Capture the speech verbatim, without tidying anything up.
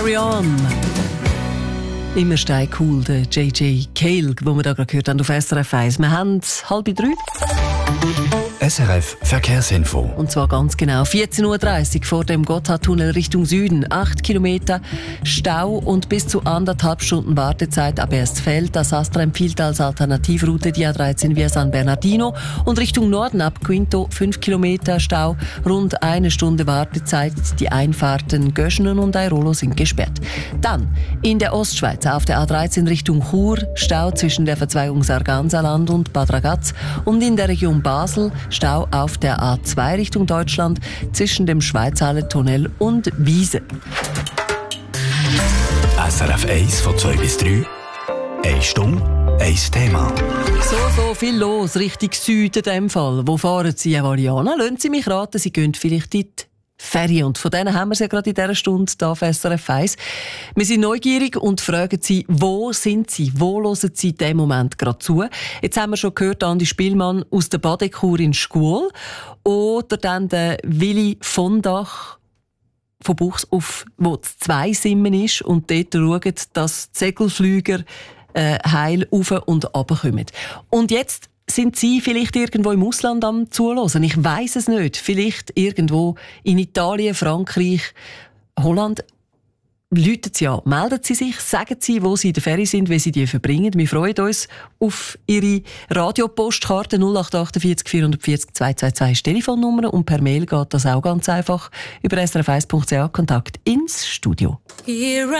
Carry On. Immer steil cool, der J J Cale, den wir da gerade gehört haben auf S R F eins. Wir haben halb drei. S R F Verkehrsinfo. Und zwar ganz genau vierzehn Uhr dreißig vor dem Gotthardtunnel Richtung Süden. Acht Kilometer Stau und bis zu anderthalb Stunden Wartezeit ab Erstfeld. Das Astra empfiehlt als Alternativroute die A dreizehn via San Bernardino. Und Richtung Norden ab Quinto fünf Kilometer Stau, rund eine Stunde Wartezeit. Die Einfahrten Göschenen und Airolo sind gesperrt. Dann in der Ostschweiz auf der A dreizehn Richtung Chur Stau zwischen der Verzweigung Sargansaland und Bad Ragaz. Und in der Region Basel Stau auf der A zwei Richtung Deutschland zwischen dem Schweizhalle-Tunnel und Wiese. S R F eins von zwei bis drei. Eine Stunde, ein Thema. So, so viel los, Richtung Süden in dem Fall. Wo fahren Sie, Evaliana? Lassen Sie mich raten, Sie gehen vielleicht in die Ferien. Und von denen haben wir es ja gerade in dieser Stunde hier auf S R F eins. Wir sind neugierig und fragen Sie, wo sind Sie? Wo hören Sie in diesem Moment gerade zu? Jetzt haben wir schon gehört, Andi Spielmann aus der Badekur in Schkuhl. Oder dann der Willi von Dach von Buchs auf, wo das zwei Simmen ist und dort schaut, dass die Segelflüger äh, heil rauf und runter kommen. Und jetzt sind Sie vielleicht irgendwo im Ausland am Zuhören? Ich weiss es nicht. Vielleicht irgendwo in Italien, Frankreich, Holland. Läuten Sie an, melden Sie sich, sagen Sie, wo Sie in der Ferie sind, wie Sie die verbringen. Wir freuen uns auf Ihre Radiopostkarte null acht acht vier vier vier null zwei zwei zwei Telefonnummer und per Mail geht das auch ganz einfach über s r f eins punkt c h Kontakt ins Studio.